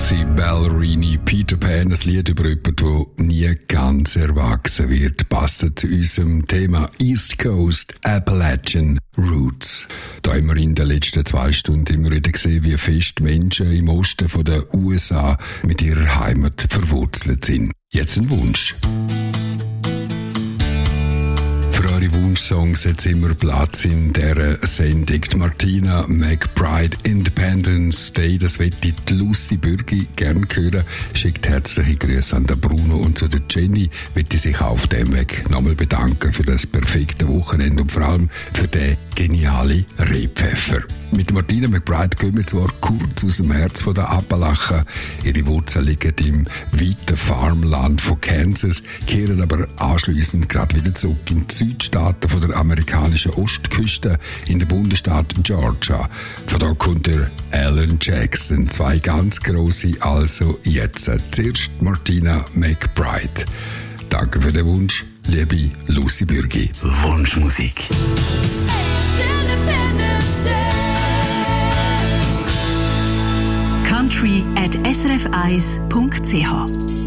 Lucy Ballerini, Peter Pan, ein Lied über jemanden, der nie ganz erwachsen wird, passend zu unserem Thema East Coast Appalachian Roots. Da haben wir in den letzten 2 Stunden immer wieder gesehen, wie fest Menschen im Osten von den USA mit ihrer Heimat verwurzelt sind. Jetzt ein Wunsch. Für eure Wunschsongs hat immer Platz in dieser Sendung. Die Martina McBride, Independence Day, das möchte die Lucy Bürgi gerne hören. Schickt herzliche Grüße an den Bruno und zu der Jenny möchte sich auf dem Weg nochmal bedanken für das perfekte Wochenende und vor allem für den genialen Rehpfeffer. Mit Martina McBride gehen wir zwar kurz aus dem Herz von der Appalachen. Ihre Wurzeln liegen im weiten Farmland von Kansas, kehren aber anschliessend gerade wieder zurück in die Südstaaten von der amerikanischen Ostküste in den Bundesstaat Georgia. Von da kommt der Alan Jackson, 2 ganz grosse, also jetzt zuerst Martina McBride. Danke für den Wunsch, liebe Lucy Bürgi. Wunschmusik. country@srf1.ch